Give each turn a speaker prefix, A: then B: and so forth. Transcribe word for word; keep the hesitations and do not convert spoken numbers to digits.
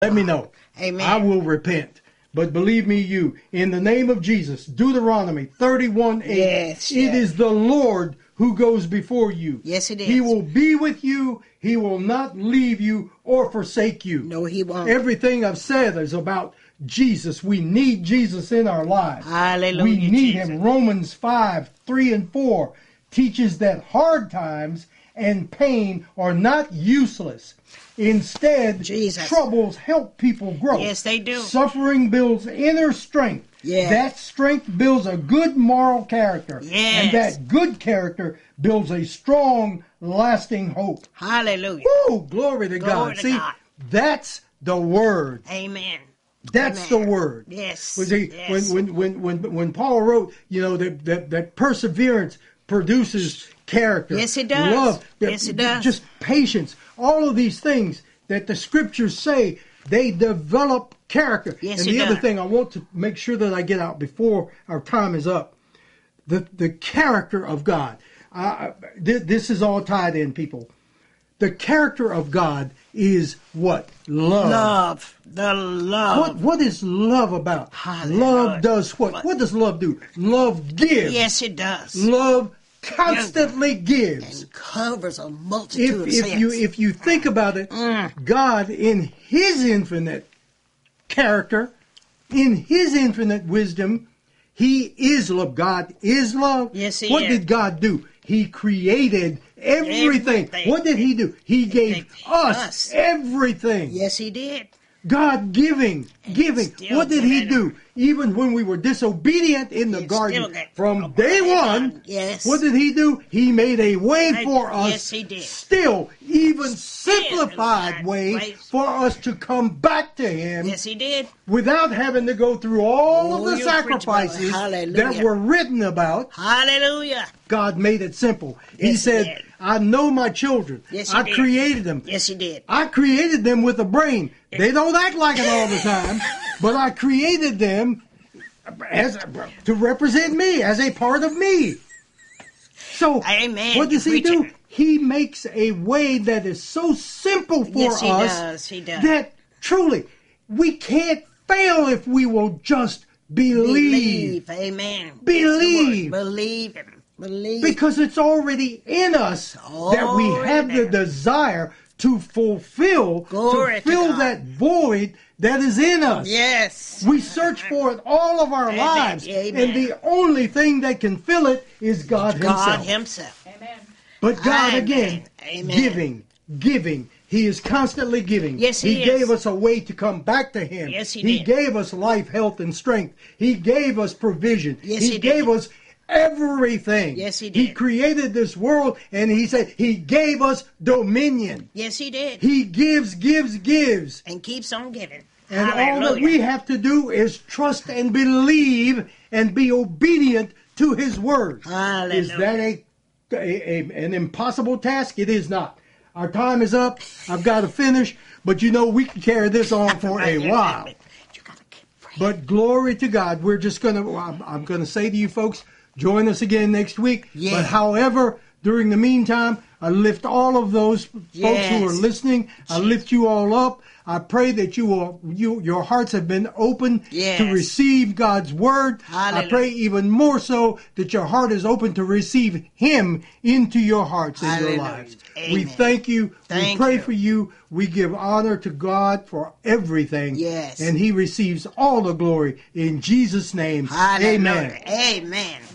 A: let me know.
B: Amen.
A: I will repent. But believe me, you, in the name of Jesus, Deuteronomy thirty-one eight,
B: yes,
A: it
B: yes.
A: is the Lord who goes before you.
B: Yes, it is.
A: He will be with you. He will not leave you or forsake you.
B: No, he won't.
A: Everything I've said is about Jesus. We need Jesus in our lives.
B: Hallelujah,
A: we need
B: Jesus.
A: him. Romans five, three and four teaches that hard times and pain are not useless. Instead,
B: Jesus.
A: troubles help people grow.
B: Yes, they do.
A: Suffering builds inner strength.
B: Yes.
A: That strength builds a good moral character.
B: Yes.
A: And that good character builds a strong, lasting hope.
B: Hallelujah.
A: Woo! Glory to
B: Glory
A: God.
B: to
A: See,
B: God.
A: that's the word.
B: Amen.
A: That's
B: Amen.
A: the word.
B: Yes.
A: Was he,
B: yes.
A: When, when, when, when, when Paul wrote, you know, that, that, that perseverance produces character.
B: Yes, it does.
A: Love.
B: Yes, it does.
A: Just patience. All of these things that the scriptures say, they develop character.
B: Yes,
A: and
B: it
A: the other
B: does.
A: thing I want to make sure that I get out before our time is up, the, the character of God. Uh, th- this is all tied in, people. The character of God is what? Love.
B: Love. The love.
A: What What is love about?
B: Hallelujah.
A: Love does what? What does love do? Love gives.
B: Yes, it does.
A: Love constantly gives.
B: And covers a multitude
A: If
B: of
A: if
B: sins.
A: you if you think about it,
B: Mm.
A: God in His infinite character, in His infinite wisdom, He is love. God is love.
B: Yes, He
A: What
B: is.
A: did God do? He created everything.
B: Everything.
A: What did He do? He gave
B: gave
A: us,
B: us.
A: everything.
B: Yes, he did.
A: God giving, giving.
B: still
A: What did He
B: giving.
A: do? Even when we were disobedient in the
B: He
A: garden
B: still got-
A: from day one,
B: Yes.
A: what did He do? He made a way
B: Right.
A: for us.
B: Yes, He did.
A: Still, even
B: Still
A: simplified
B: right.
A: way
B: Right.
A: for us to come back to Him
B: Yes, he did.
A: without having to go through all
B: Oh,
A: of the
B: you preach, brother.
A: sacrifices
B: Hallelujah.
A: that were written about.
B: Hallelujah.
A: God made it simple. he
B: Yes, He
A: said,
B: did.
A: I know my children.
B: Yes, He
A: I
B: did.
A: created them.
B: Yes, he did.
A: I created them with a brain. They don't act like it all the time, but I created them as to represent me, as a part of me. So,
B: Amen.
A: what does
B: You
A: He do?
B: preaching.
A: He makes a way that is so simple for
B: Yes, He
A: us
B: does. He does.
A: that truly we can't fail if we will just believe.
B: Believe. Amen.
A: Believe.
B: That's the word. Believe Him. Believe.
A: Because it's already in us that we
B: Already
A: have the
B: there.
A: desire to fulfill,
B: Glory
A: to
B: to
A: fill
B: God.
A: that void that is in us.
B: Yes.
A: We search for it all of our
B: Amen.
A: lives,
B: Amen.
A: and the only thing that can fill it is God
B: God
A: Himself.
B: Himself.
A: But God,
B: Amen.
A: again,
B: Amen.
A: giving, giving. He is constantly giving.
B: Yes, He
A: He
B: is.
A: gave us a way to come back to Him.
B: Yes, He
A: He
B: did.
A: gave us life, health, and strength. He gave us provision.
B: Yes,
A: He
B: He
A: gave
B: did.
A: us everything.
B: Yes, He
A: He
B: did.
A: created this world, and He said He gave us dominion.
B: Yes, He did.
A: He gives, gives, gives.
B: And keeps on giving.
A: And all
B: Hallelujah.
A: that we have to do is trust and believe and be obedient to His word.
B: Hallelujah.
A: Is that a, a, a an impossible task? It is not. Our time is up. I've got to finish. But you know, we can carry this on for a while.
B: You gotta keep praying.
A: But glory to God. We're just going to, I'm, I'm going to say to you folks, join us again next week.
B: Yeah.
A: But however, during the meantime, I lift all of those folks
B: Yes.
A: who are listening. I lift you all up. I pray that you will, you, your hearts have been open
B: Yes.
A: to receive God's word.
B: Hallelujah.
A: I pray even more so that your heart is open to receive Him into your hearts and your
B: Hallelujah.
A: lives. We
B: Amen.
A: thank you.
B: Thank
A: we pray
B: you.
A: for you. We give honor to God for everything.
B: Yes.
A: And He receives all the glory in Jesus' name.
B: Hallelujah.
A: Amen.
B: Amen.